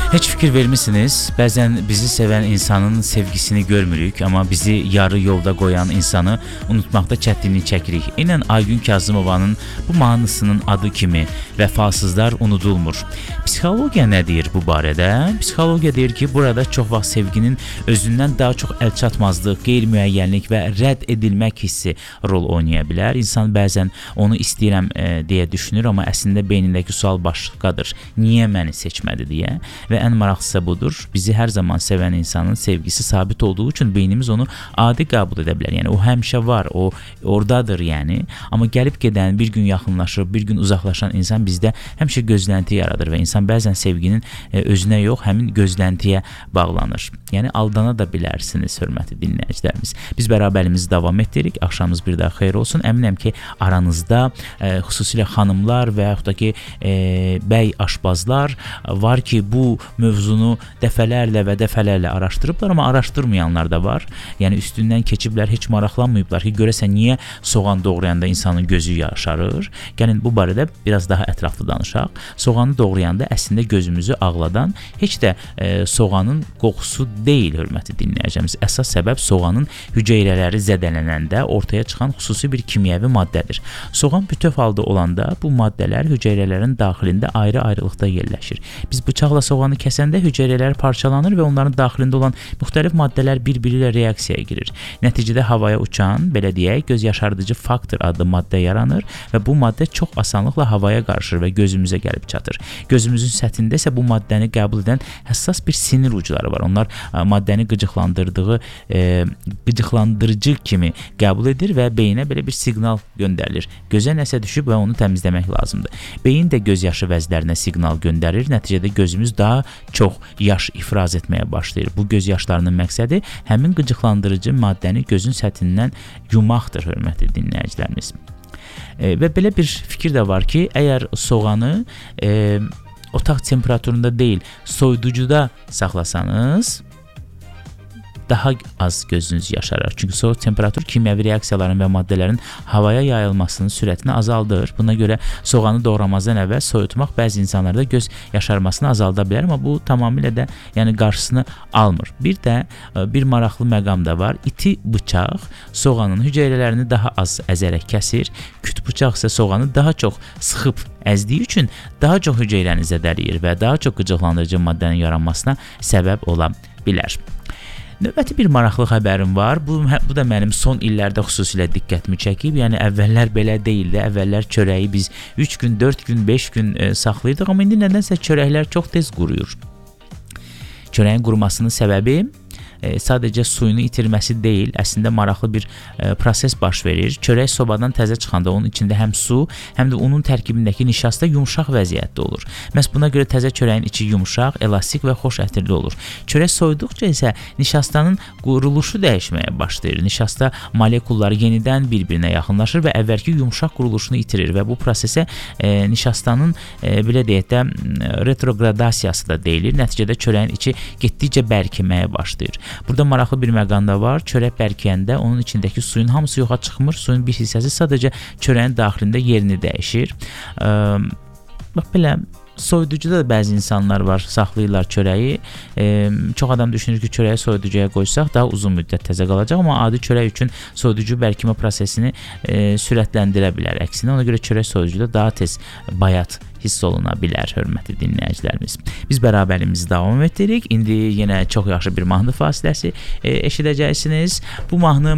Heç fikir vermisiniz? Bəzən bizi sevən insanın sevgisini görmürük, amma bizi yarı yolda qoyan insanı unutmaqda çətinlik çəkirik. Eynən Aygün Kazımovanın bu mahnısının adı kimi vəfasızlar unudulmur. Psixologiya nə deyir bu barədə? Psixologiya deyir ki, burada çox vaxt sevginin özündən daha çox əlçatmazlıq, qeyri-müəyyənlik və rədd edilmək hissi rol oynaya bilər. İnsan bəzən onu istəyirəm deyə düşünür, amma əslində beynindəki sual başqadır. Niyə məni seçmədi deyə. Və ən maraqlısı budur. Bizi hər zaman sevən insanın sevgisi sabit olduğu üçün beynimiz onu adi qəbul edə bilər. Yəni o həmişə var, o ordadır yəni. Amma gəlib gedən, bir gün yaxınlaşır, bir gün uzaqlaşan insan bizdə həmişə gözlənti yaradır və insan bəzən sevginin özünə yox, həmin gözləntiyə bağlanır. Yəni aldana da bilərsiniz, hörmətli dinləyicilərimiz. Biz bərabərliyimizi davam etdiririk. Axşamınız bir daha xeyir olsun. Əminəm ki, aranızda xüsusilə xanımlar və yaxud da ki, bəy aşbazlar var ki, bu mövzunu dəfələrlə və dəfələrlə araşdırıblar, amma araşdırmayanlar da var. Yəni üstündən keçiblər, heç maraqlanmayıblar ki, görəsən niyə soğan doğrayanda insanın gözü yaşarır? Gəlin bu barədə biraz daha ətraflı danışaq. Soğanı doğrayanda əslində gözümüzü ağladan heç də soğanın qoxusu deyil, hörmətli dinləyəcəyimiz. Əsas səbəb soğanın hüceyrələri zədələnəndə ortaya çıxan xüsusi bir kimyəvi maddədir. Soğan bütöv halda olanda bu maddələr hüceyrələrin daxilində ayrı-ayrılıqda yerləşir. Biz bıçaqla soğanı kəsəndə hüceyrələr parçalanır və onların daxilində olan müxtəlif maddələr bir-biri ilə reaksiyaya girir. Nəticədə havaya uçan, belə deyək, göz yaşardıcı faktor adlı maddə yaranır və bu maddə çox asanlıqla havaya qarışır və gözümüzə gəlib çatır. Gözümüzün səthində isə bu maddəni qəbul edən həssas bir sinir ucları var. Onlar maddəni qıcıqlandırıcı kimi qəbul edir və beyinə belə bir siqnal göndərilir. Gözə nəsə düşüb və onu təmizləmək lazımdır. Beyin də göz yaşı vəzlərinə siqnal göndərir. Nəticədə gözümüz daha çox yaş ifraz etməyə başlayır. Bu göz yaşlarının məqsədi həmin qıcıqlandırıcı maddəni gözün səthindən yumaqdır, hörmətli dinləyicilərimiz. Və belə bir fikir də var ki, əgər soğanı otaq temperaturunda deyil, soyuducuda saxlasanız, daha az gözünüz yaşarır. Çünki soyuq temperatur kimyəvi reaksiyaların və maddələrin havaya yayılmasının sürətini azaldır. Buna görə soğanı doğramazdan əvvəl soyutmaq bəzi insanlarda göz yaşarmasını azalda bilər, amma bu tamamilə də qarşısını almır. Bir də bir maraqlı məqam da var. İti bıçaq soğanın hüceyrələrini daha az əzərək kəsir. Küt bıçaq isə soğanı daha çox sıxıb əzdiyi üçün daha çox hüceyrəni zədələyir və daha çox qıcıqlandırıcı maddənin yaranmasına səbəb ola bilər. Növbəti bir maraqlı xəbərim var. Bu da mənim son illərdə xüsusilə diqqətimi çəkib. Yəni əvvəllər belə deyildi. Əvvəllər çörəyi biz 3 gün, 4 gün, 5 gün saxlayırdıq, amma indi nədənsə çörəklər çox tez quruyur. Çörəyin qurumasının səbəbi sadəcə suyunu itirməsi deyil, əslində maraqlı bir proses baş verir. Çörək sobadan təzə çıxanda onun içində həm su, həm də onun tərkibindəki nişasta yumşaq vəziyyətdə olur. Məhz buna görə təzə çörəyin içi yumşaq, elastik və xoş ətirli olur. Çörək soyuduqca isə nişastanın quruluşu dəyişməyə başlayır. Nişasta molekulları yenidən bir-birinə yaxınlaşır və əvvəlki yumşaq quruluşunu itirir və bu prosesə nişastanın belə deyək də retrogradasiyası da deyilir. Nəticədə çörəyin içi getdikcə bərkiməyə başlayır. Burada maraqlı bir məqam da var. Çörək bərkiyəndə onun içindəki suyun hamısı yoxa çıxmır. Suyun bir hissəsi sadəcə çörəyin daxilində yerini dəyişir. Bax belə soyuducuda da bəzi insanlar var, saxlayırlar çörəyi. Çox adam düşünür ki, çörəyi soyuducuya qoysaq daha uzun müddət təzə qalacaq, amma adi çörək üçün soyuducu bərkimə prosesini sürətləndirə bilər. Əksinə ona görə çörək soyuducuda daha tez bayat hiss oluna bilər, hörmətli dinləyicilərimiz. Biz bərabərliyimizi davam etdiririk. İndi yenə çox yaxşı bir mahnı fasiləsi eşidəcəksiniz. Bu mahnı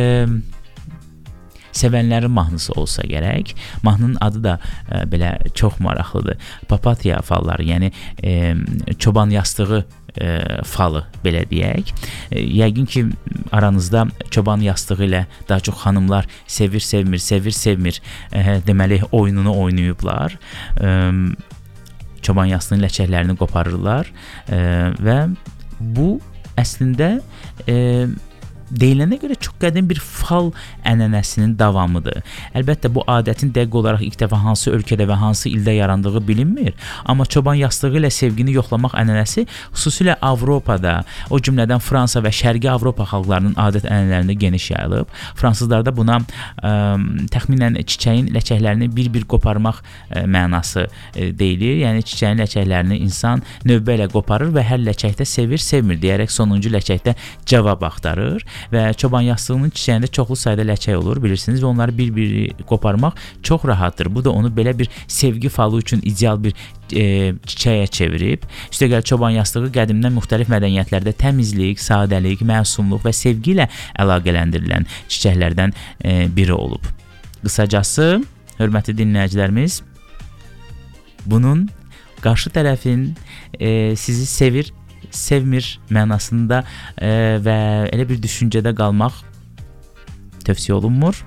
sevənlərin mahnısı olsa gərək. Mahnının adı da belə çox maraqlıdır. Papatya falları, yəni çoban yastığı falı belə deyək. Yəqin ki, aranızda çoban yastığı ilə daha çox xanımlar sevir-sevmir, sevir-sevmir deməli oyununu oynayıblar. Çoban yastığının ləçəklərini qoparırlar və bu əslində deyilənə görə çox qədim bir fal ənənəsinin davamıdır. Əlbəttə bu adətin dəqiq olaraq ilk dəfə hansı ölkədə və hansı ildə yarandığı bilinmir, amma çoban yastığı ilə sevgini yoxlamaq ənənəsi xüsusilə Avropada, o cümlədən Fransa və Şərqi Avropa xalqlarının adət-ənənələrində geniş yayılıb. Fransızlarda buna təxminən çiçəyin ləçəklərini bir-bir qoparmaq mənası deyilir. Yəni çiçəyin ləçəklərini insan növbə ilə qoparır və hər ləçəkdə sevir, sevmir deyərək sonuncu ləçəkdə cavab axtarır. Və çoban yastığının çiçəyində çoxlu sayda ləçək olur, bilirsiniz, və onları bir-biri qoparmaq çox rahatdır. Bu da onu belə bir sevgi falı üçün ideal bir çiçəyə çevirib. Üstəgəl çoban yastığı qədimdən müxtəlif mədəniyyətlərdə təmizlik, sadəlik, məsumluq və sevgi ilə əlaqələndirilən çiçəklərdən biri olub. Qısacası, hörmətli dinləyicilərimiz, bunun qarşı tərəfin sizi sevir, sevmir mənasında və elə bir düşüncədə qalmaq tövsiyə olunmur.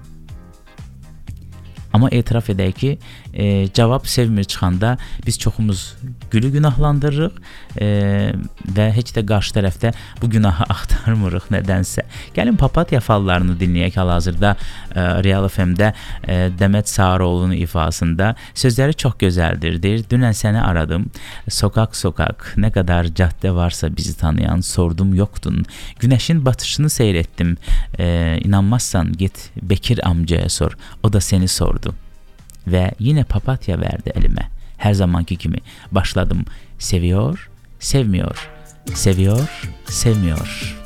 Amma etiraf edək ki, cavab sevmir çıxanda biz çoxumuz gülü günahlandırırıq və heç də qarşı tərəfdə bu günahı axtarmırıq nədənsə. Gəlin papatya fallarını dinləyək hal-hazırda Real FM-də Dəmət Sağaroğlu'nun ifasında. Sözləri çox gözəldir. Deyir, dünən səni aradım, sokak sokak, nə qədər caddə varsa bizi tanıyan, sordum yoxdun. Günəşin batışını seyr etdim, inanmazsan get Bekir amcaya sor, o da seni sordu. Və yenə papatya verdi əlimə. Hər zamanki kimi başladım. Seviyor, sevmiyor. Seviyor, sevmiyor.